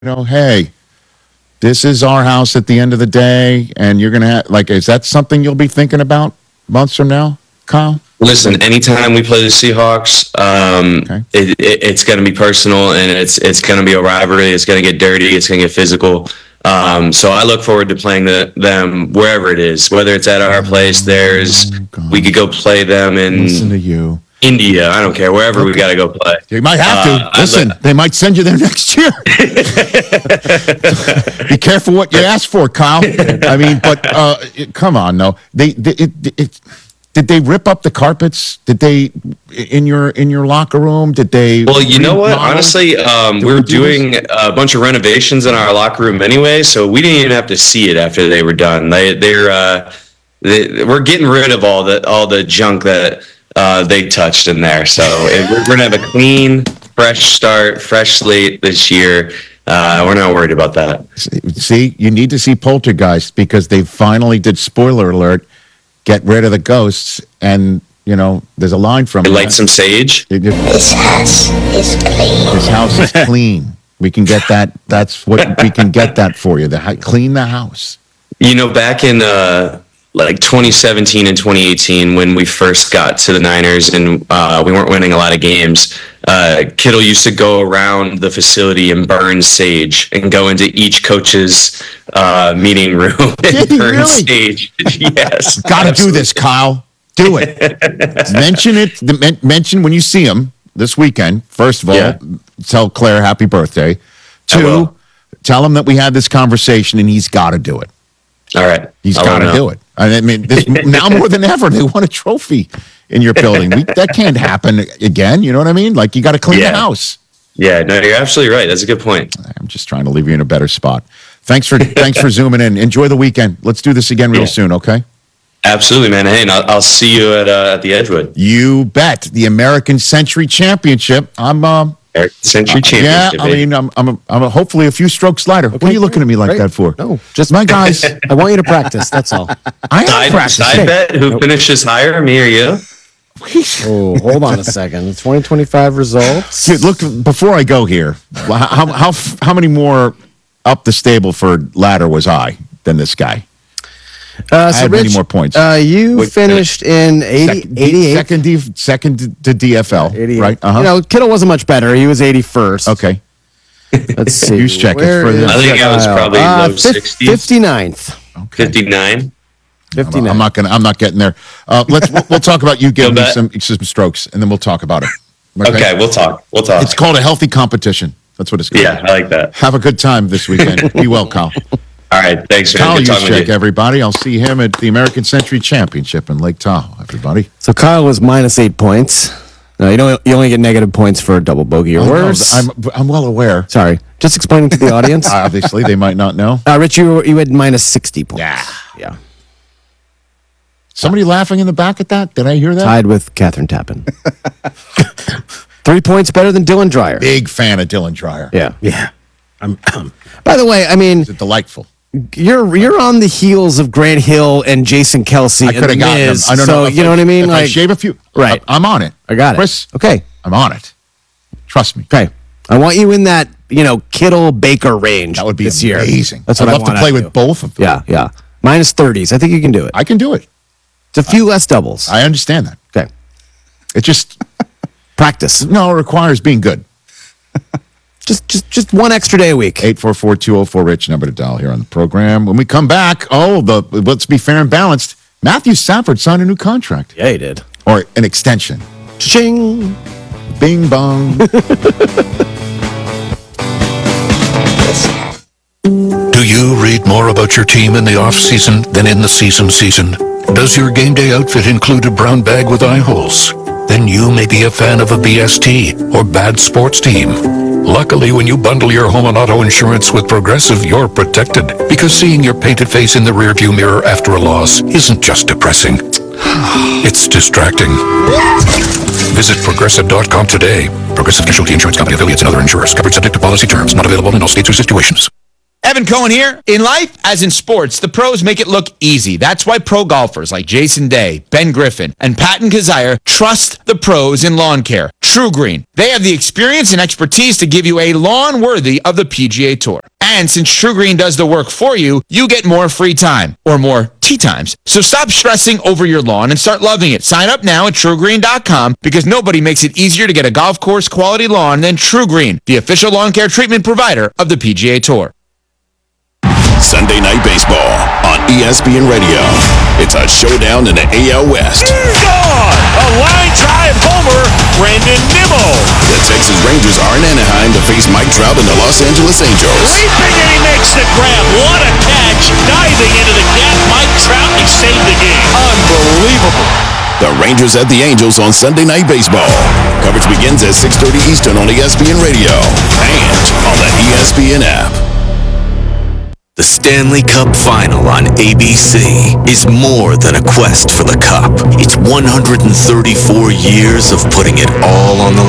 Hey, this is our house at the end of the day, and you're going to have, is that something you'll be thinking about months from now, Kyle? Listen, anytime we play the Seahawks, Okay. it's going to be personal, and it's going to be a rivalry. It's going to get dirty. It's going to get physical. So I look forward to playing them wherever it is, whether it's at our place, theirs. God. We could go play them Listen in to you. India. I don't care. Wherever we got to go play. You might have to. Listen, they might send you there next year. Be careful what you ask for, Kyle. I mean, but come on, no. Did they rip up the carpets? Did they in your locker room? Did they? Well, you know what? remodel? Honestly, we were doing a bunch of renovations in our locker room anyway, so we didn't even have to see it after they were done. We're getting rid of all the junk that they touched in there. So we're gonna have a clean, fresh start, fresh slate this year. We're not worried about that. See, you need to see Poltergeist because they finally did. Spoiler alert. Get rid of the ghosts, and there's a line from Light some sage. This house is clean. This house is clean. We can get that. That's what we can get that for you. Clean the house. Back in 2017 and 2018, when we first got to the Niners and we weren't winning a lot of games, Kittle used to go around the facility and burn sage and go into each coach's meeting room and burn really? sage. Yes. Got to do this, Kyle. Do it. Mention it. Mention when you see him this weekend. First of all, tell Claire happy birthday. Two, tell him that we had this conversation and he's got to do it. All right. He's got to do it. I mean, now more than ever, they want a trophy in your building. That can't happen again. You know what I mean? You got to clean the house. Yeah, no, you're absolutely right. That's a good point. I'm just trying to leave you in a better spot. Thanks for zooming in. Enjoy the weekend. Let's do this again real soon, okay? Absolutely, man. Hey, and I'll see you at the Edgewood. You bet. The American Century Championship. I'm Century Championship. Yeah, I mean, I'm hopefully a few strokes lighter. What are you looking at me like that for? No, just My guys, I want you to practice. That's all. I am practicing. I bet who finishes higher, me or you? Oh, hold on a second. The 2025 results. Dude, look, before I go here, how many more up the stable for ladder was I than this guy? I had many more points. You finished in 88. Second to DFL, 88. right? Uh-huh. Kittle wasn't much better. He was 81st. Okay. Let's see. Who's checking Where for this? is I think I was probably low 60s. 59th. Okay. 59. 59. I'm not getting there. We'll talk about you giving me some strokes, and then we'll talk about it. Okay, we'll talk. It's called a healthy competition. That's what it's called. Yeah, I like that. Have a good time this weekend. Be well, Kyle. All right, thanks, man. Kyle Good talking with Juszczyk, you. everybody. I'll see him at the American Century Championship in Lake Tahoe, everybody. So Kyle was minus 8 points. No, you only get negative points for a double bogey or worse. I'm well aware. Sorry, just explaining to the audience. Obviously, they might not know. Rich, you had minus 60 points. Yeah. Somebody laughing in the back at that? Did I hear that? Tied with Catherine Tappan. 3 points better than Dylan Dreyer. Big fan of Dylan Dreyer. Yeah. By the way, I mean, It's delightful. you're on the heels of Grant Hill and Jason Kelsey. I could have gotten him. Miz, I don't know. So you know what I mean? If I shave a few, Right. I'm on it. I got it. Chris, Okay. I'm on it. Trust me. Okay. I want you in that Kittle Baker range. That would be this year. amazing. That's what I'd I love to want play out of with both of them. Yeah. Minus 30s. I think you can do it. I can do it. It's a few less doubles. I understand that. Okay. It just Practice. it requires being good. Just one extra day a week. 844-204-RICH, number to dial here on the program. When we come back, let's be fair and balanced. Matthew Stafford signed a new contract. Yeah, he did. Or an extension. Ching. Bing bong. Do you read more about your team in the off-season than in the season? Does your game day outfit include a brown bag with eye holes? Then you may be a fan of a BST or bad sports team. Luckily, when you bundle your home and auto insurance with Progressive, you're protected. Because seeing your painted face in the rearview mirror after a loss isn't just depressing. It's distracting. Visit Progressive.com today. Progressive Casualty Insurance Company affiliates and other insurers. Coverage subject to policy terms. Not available in all states or situations. Evan Cohen here. In life, as in sports, the pros make it look easy. That's why pro golfers like Jason Day, Ben Griffin, and Patton Kazire trust the pros in lawn care. True Green. They have the experience and expertise to give you a lawn worthy of the PGA Tour. And since True Green does the work for you, you get more free time, or more tee times. So stop stressing over your lawn and start loving it. Sign up now at TrueGreen.com because nobody makes it easier to get a golf course quality lawn than True Green, the official lawn care treatment provider of the PGA Tour. Sunday Night Baseball on ESPN Radio. It's a showdown in the AL West. Gone! A line drive homer, Brandon Nimmo. The Texas Rangers are in Anaheim to face Mike Trout and the Los Angeles Angels. Leaping and he makes the grab. What a catch. Diving into the gap, Mike Trout, he saved the game. Unbelievable. The Rangers at the Angels on Sunday Night Baseball. Coverage begins at 6:30 Eastern on ESPN Radio and on the ESPN app. The Stanley Cup Final on ABC is more than a quest for the cup. It's 134 years of putting it all on the